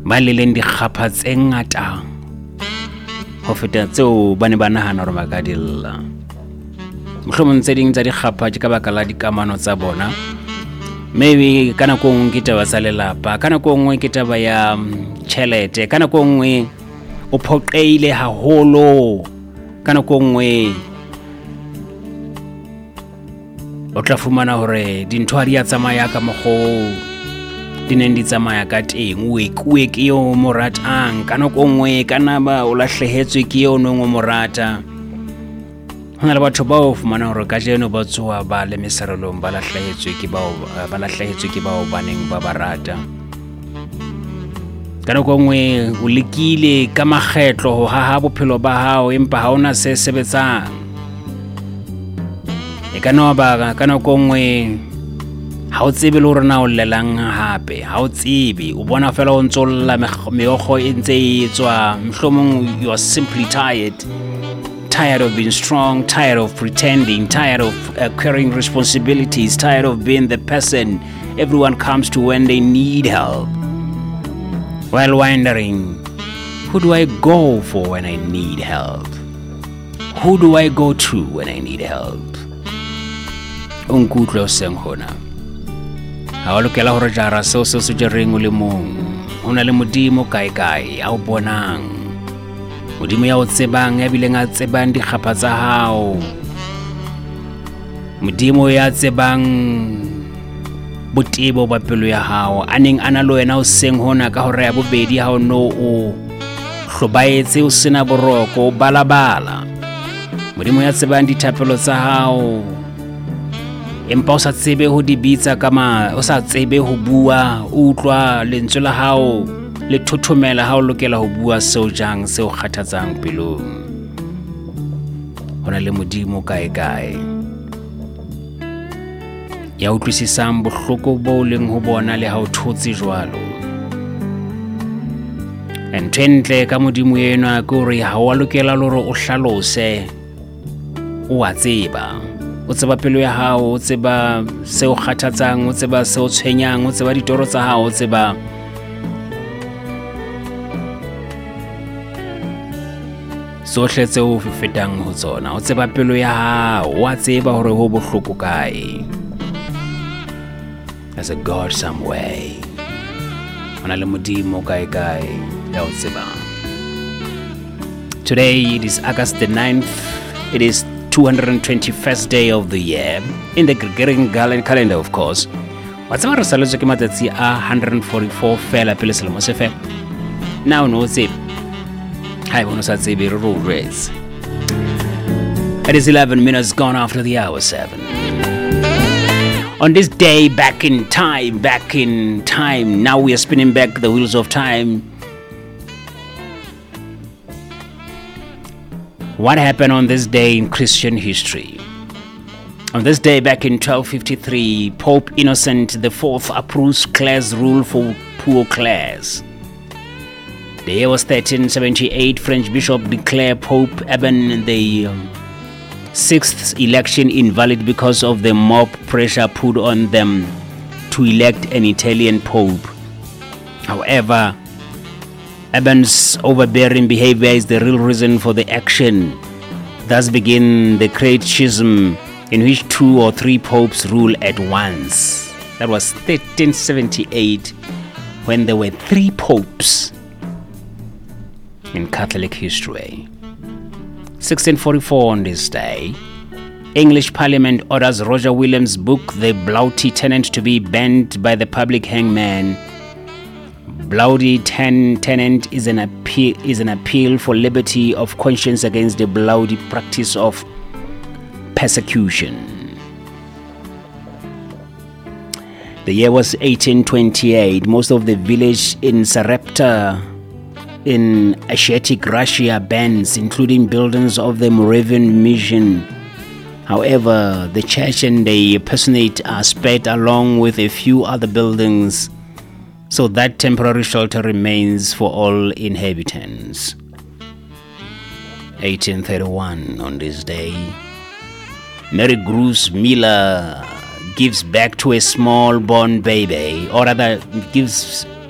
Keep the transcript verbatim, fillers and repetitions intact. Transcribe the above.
ba le leng dikgapha tse ngata ho feta tseo ba ne ba nahana hore ba ka di lla. Mohlomong tse ding tsa dikgapha ke ka baka la dikamano tsa bona, maybe kana ko nngwe ke taba tsa lelapa, kana ko nngwe ke taba ya tjhelete, kana ko nngwe o phoqeile haholo, kana ko nngwe o tla fumana hore dintho ha di a tsamaya ka mokgo di neng di tsamaya ka teng. O ekuwe ke yo mo ratang, kana ko nngwe kana ba o lahlehetswe ke yo neng o mo rata. Hona le batho bao fumana hore ka jeno ba tsoha ba le meserelong, ba lahlehetswe ke bao ba lahlehetswe ke bao ba neng ba ba rata. Kana ko nngwe o lekile ka makgetlo ho haha bophelo ba hao, empa ha ona se sebetsang. E kana ba kana ko nngwe ha o tsebe le hore na o lelang hape, ha o tsebe, o bona fela o ntsolla meokgo e ntse e tswa. Mohlomong you are simply tired. Tired of being strong, tired of pretending, tired of uh, carrying responsibilities, tired of being the person everyone comes to when they need help. While wondering, who do I go for when I need help? Who do I go to when I need help? Unkutlo seng hona. Ha o lokela hore jara seo se se jereng o le mong. Hona le modimo kae kae a o bonang. Modimo ya o tsebang, ya bileng a tsebang dikgapha tsa hao. Modimo ya tsebang botebo ba pelo ya hao, a neng ana le wena o seng hona ka hore ya bobedi ha o no o hlobaetse o sena boroko, o balabala. Modimo ya tsebang dithapelo tsa hao, empa o sa tsebe ho di bitsa kama, o sa tsebe ho bua, o utlwa lentswe la hao le thothomela ha o lokela ho bua seo jang seo kgathatsang pelong. Hona le modimo kae kae ya utlwisisang bohloko bo leng ho bona le ha o thotse jwalo. Entwentle ka modimo yena ke hore ha wa lokela le hore o hlalose, o a tseba. O tseba pelo ya hao, o tseba seo kgathatsang, o tseba seo tshwenyang, o tseba ditoro tsa hao, o tseba sohle tseo fetang ho tsona. O tseba pelo ya hao, o a tseba hore ho bohloko kae. There's a God somewhere. Hona le modimo kae kae ya o tsebang. Today it is August the ninth. It is two hundred twenty-first day of the year in the Gregorian calendar, of course. What's our salute ke matsatsi a one hundred forty-four fela pele selemo se fela. Now no tsebe. Hai bona sa tsebe re ro reds. It is eleven minutes gone after the hour seven. On this day back in time, back in time, now we are spinning back the wheels of time. What happened on this day in Christian history? On this day back in twelve fifty-three, Pope Innocent the fourth approves Clare's rule for poor Clares. The year was thirteen seventy-eight. French bishop declared Pope Urban the um, sixth election invalid because of the mob pressure put on them to elect an Italian pope. However, Urban's overbearing behavior is the real reason for the action. Thus begin the great schism in which two or three popes rule at once. That was thirteen seventy-eight, when there were three popes in Catholic history. sixteen forty-four on this day, English Parliament orders Roger Williams' book The Bloody Tenant to be banned by the public hangman. Bloody ten- Tenant is an appeal is an appeal for liberty of conscience against the bloody practice of persecution. The year was eighteen twenty-eight. Most of the village in Sarepta in Asiatic Russia burns, including buildings of the Moravian mission. However, the church and the personate are spared along with a few other buildings, so that temporary shelter remains for all inhabitants. eighteen thirty-one on this day, Mary Bruce Miller gives back to a small born baby, or rather gives